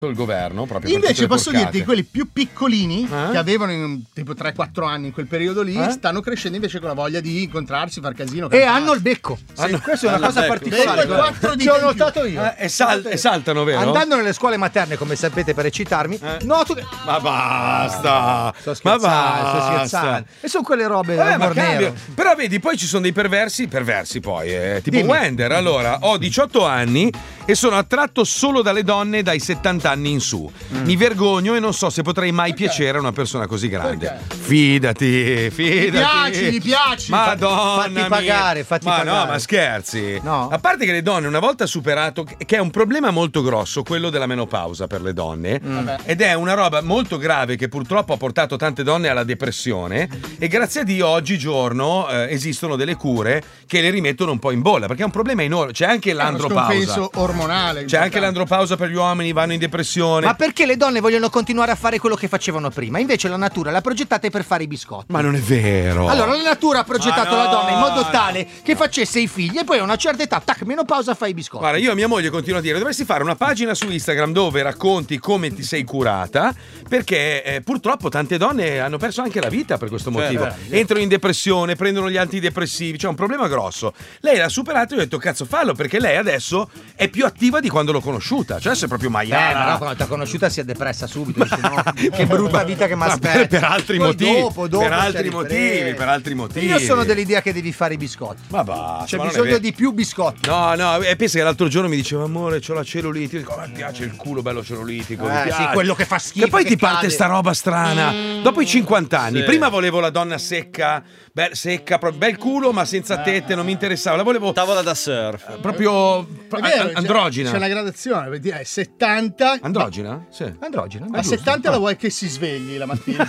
il governo proprio. Invece posso dirti, quelli più piccolini che avevano tipo 3-4 anni in quel periodo lì stanno crescendo invece con la voglia di incontrarsi, far casino. E hanno il becco. Questa è una cosa particolare. Che ho notato io. E saltano, vero? Andando nelle scuole materne, come sapete, per eccitarmi, noto che. Ma basta! Sto scherzando. E sono quelle robe ma cambia. Però vedi, poi ci sono dei perversi poi, tipo Wender. Allora, ho 18 anni e sono attratto solo dalle donne dai 70 anni in su. Mi vergogno e non so se potrei mai piacere a una persona così grande. Fidati. Mi piaci. Madonna fatti pagare. No, ma scherzi. No. A parte che le donne, una volta superato, che è un problema molto grosso, quello della menopausa per le donne, ed è una roba molto grave che purtroppo ha portato tante donne alla depressione, e grazie a Dio oggigiorno esistono delle cure che le rimettono un po' in bolla, perché è un problema enorme. C'è anche l'andropausa ormonale. C'è anche l'andropausa per gli uomini, vanno in depressione. Ma perché le donne vogliono continuare a fare quello che facevano prima? Invece la natura l'ha progettata per fare i biscotti. Ma non è vero. Allora la natura ha progettato la donna in modo tale che facesse i figli e poi a una certa età, tac, menopausa, fai i biscotti. Guarda, io a mia moglie continuo a dire: dovresti fare una pagina su Instagram dove racconti come ti sei curata, perché purtroppo tante donne hanno perso anche la vita per questo motivo. Entrano in depressione, prendono gli antidepressivi, c'è un problema grosso. Lei l'ha superato e io ho detto: cazzo, fallo, perché lei adesso è più attiva di quando l'ho conosciuta. Cioè adesso è proprio maiala. Ma no, quando t'ha conosciuta si è depressa subito. Dice, no, che brutta vita che mi aspetta. Per altri motivi. Dopo per altri motivi. Io sono dell'idea che devi fare i biscotti. Ma basta. C'è bisogno di più biscotti. No, e pensa che l'altro giorno mi diceva: amore, c'ho la cellulite. Io dico: mi piace il culo bello cellulitico. Sì, quello che fa schifo. E poi ti parte sta roba strana. Dopo i 50 anni, Sì. prima volevo la donna secca, bel culo, ma senza tette, non mi interessava. La volevo Tavola da surf. proprio È vero, androgina. C'è una gradazione, vedi, è 70. Androgina? Sì. Androgina. A 70 la vuoi che si svegli la mattina?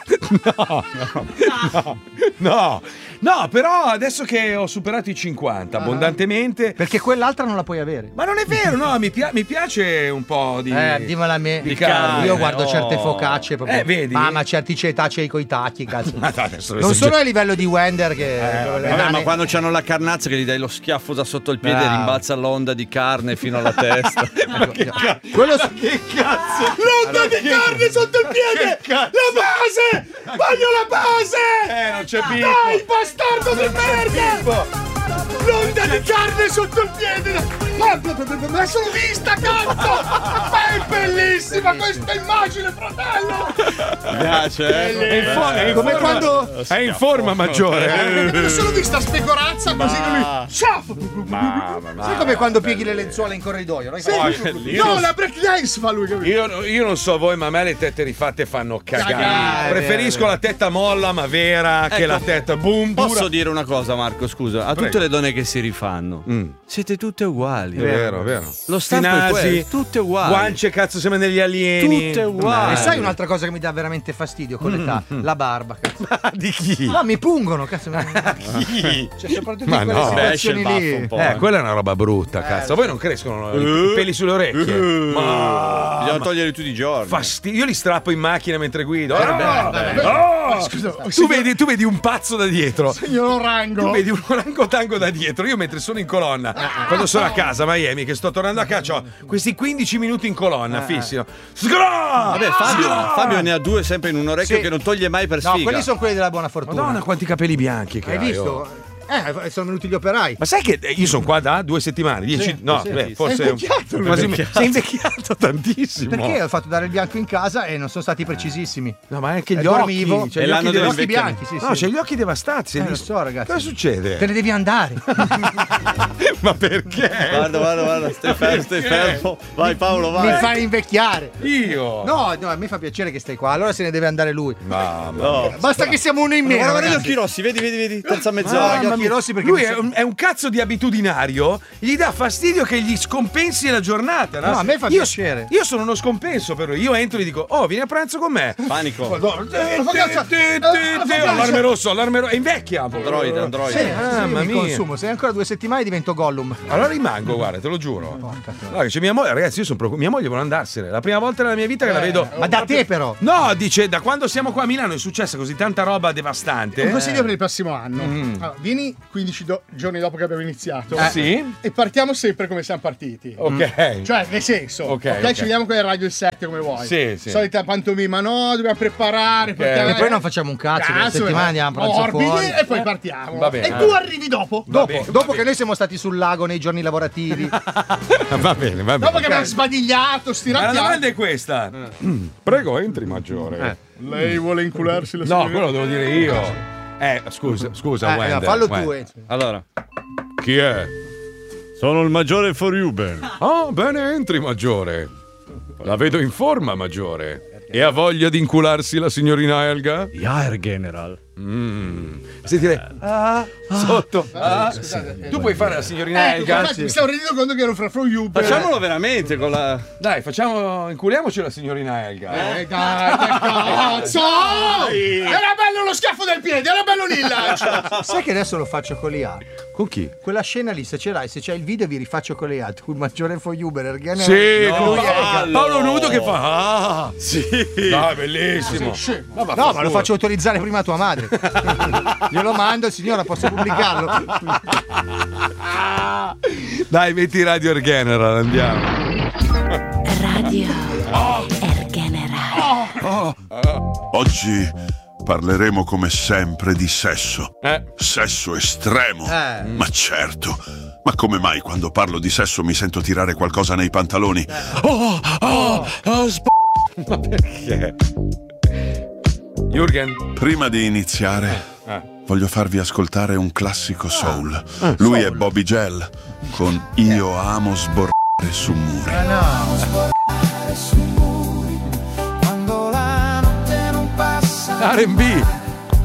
No, però adesso che ho superato i 50 abbondantemente. Perché quell'altra non la puoi avere. Ma non è vero, no, mi piace un po' di. Dimmela a me. Di carne. Io guardo certe focacce proprio. Vedi? Ma certi cetacei coi tacchi, cazzo. Ma no, adesso Non sono a livello di Wender che. Vabbè, ma quando c'hanno la carnazza che gli dai lo schiaffo da sotto il piede e rimbalza l'onda di carne fino alla testa. Quello che cazzo? L'onda di carne sotto il piede! La base! Voglio la base! Non c'è Pippo! Dai, bastardo di merda! L'onda di carne sotto il piede! Ma l'ho solo vista, cazzo! Ma è bellissima questa immagine, fratello! Mi piace, È come quando. È in forma maggiore. L'ho solo vista specorazza così che lui. Ciao! Sai come quando pieghi le lenzuola in corridoio? No? No, la break dance fa lui, capito? Io non so voi, ma a me le tette rifatte fanno cagare. Cagare. Preferisco la tetta molla ma vera che la tetta boom dura. Posso dire una cosa, Marco? Scusa, a tutte le donne che si rifanno, siete tutte uguali. È vero. Lo stampo è quello, tutte uguali. Guance, cazzo, sembra degli alieni. Tutte uguali. E sai un'altra cosa che mi dà veramente fastidio con l'età? La barba, cazzo. Di chi? No, mi pungono, cazzo. Chi? Cioè, soprattutto Ma in quelle no. situazioni Esce il lì. baffo un po'. Quella è una roba brutta, cazzo. Voi non crescono i peli sulle orecchie. Bisogna togliere tutti i giorni. Fastidio. Io li strappo in macchina mentre guido. Scusa, Tu vedi un pazzo da dietro. signor Orango. Tu vedi un orangotango da dietro. Io mentre sono in colonna, quando sono a casa a Miami, che sto tornando a casa, ho questi 15 minuti in colonna, fissino. Vabbè, Fabio ne ha due sempre in un orecchio che non toglie mai per sfiga. No, quelli sono quelli della buona fortuna. Madonna, quanti capelli bianchi che Hai hai, visto? oh. Sono venuti gli operai. Ma sai che io sono qua da 2 settimane? 10? No, forse. Sei invecchiato, Sei invecchiato tantissimo. Perché ho fatto dare il bianco in casa e non sono stati precisissimi. No, ma anche gli dormivo. occhi. Cioè, E gli l'hanno occhi degli Occhi bianchi, sì, No, sì. c'è gli occhi devastati. Lo so, ragazzi. Cosa succede? Te ne devi andare. Ma perché? Guarda, stai fermo. Vai Paolo, vai. Mi fai invecchiare. Io? No, a me fa piacere che stai qua. Allora se ne deve andare lui. No. Basta che siamo uno in meno. Guarda gli ragazzi. occhi rossi, vedi, terza mezz'ora. Gli occhi rossi perché Lui mi è un cazzo di abitudinario, gli dà fastidio che gli scompensi la giornata. No? No, a me fa piacere. Io sono uno scompenso per lui. Io entro e dico: oh, vieni a pranzo con me. Panico. Allarme rosso, e invecchia. Android. Sì, mamma mi mia. consumo. Se ancora 2 settimane divento Gollum. Allora rimango, guarda, te lo giuro. Guarda, c'è mia moglie, ragazzi, io sono preoccupato. Mia moglie vuole andarsene. La prima volta nella mia vita che la vedo. Ma da te però. No, dice, da quando siamo qua a Milano è successa così tanta roba devastante. Un consiglio per il prossimo anno. Allora, vieni domani, 15 giorni dopo che abbiamo iniziato. Sì. E partiamo sempre come siamo partiti. Ok. Cioè, nel senso, ok, ci vediamo con il radio il 7 come vuoi. Sì. Solita pantomima, no, dobbiamo preparare. E poi non facciamo un cazzo, la settimana andiamo a pranzo fuori. E poi partiamo. Va bene. E tu arrivi dopo. Dopo che noi siamo stati sul lago nei giorni lavorativi. Va bene. Dopo che abbiamo sbadigliato, stirati. Ma la domanda è questa. Prego, entri, maggiore. Lei vuole incularsi la No, quello lo devo dire io. Scusa, Wender. Fallo tu. Allora, Chi è? sono il maggiore Forhuber. Ah, bene, entri, maggiore. La vedo in forma, maggiore. E ha voglia di incularsi la signorina Elga? Ja, Herr General. Sentire. Sotto. Scusate. Tu puoi fare la signorina Elga? Mi stavo rendendo conto che ero fra Huber. Facciamolo veramente con la... Dai, inculiamoci la signorina Elga. Dai, che cazzo! Era bello lo schiaffo del piede, era bello lì il lancio. Sai che adesso lo faccio con le altri? Con chi? Quella scena lì, se ce l'hai, se c'è il video vi rifaccio con le altri. Il maggiore Forhuber. Sì, No, Paolo Nudo che fa. Sì. Dai, bellissimo. No, ma lo faccio autorizzare prima a tua madre. Glielo mando, signora, posso pubblicarlo? Dai, metti Radio Air General, andiamo. Radio Air General. Oggi parleremo come sempre di sesso. Sesso estremo. Ma certo. Ma come mai quando parlo di sesso mi sento tirare qualcosa nei pantaloni? Ma perché? Jürgen? Prima di iniziare, voglio farvi ascoltare un classico soul. Lui è Bobby Gell con Io amo sborrare su muri. R&B.